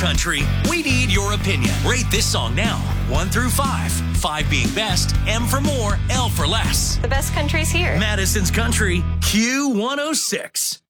country, we need your opinion. Rate this song now, 1 through 5. 5 being best, M for more, L for less. The best country's here. Madison's Country, Q106.